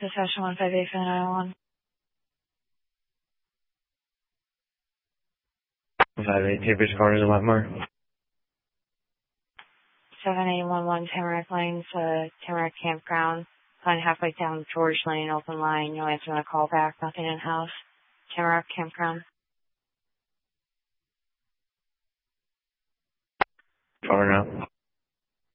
Dispatch 158 for 901. 58 Tapers Corners in Wetmore. 7811 Tamarack Lanes, Tamarack Campground. Line halfway down George Lane, open line. No answer on a call back. Nothing in house. Tamarack Campground. Over now.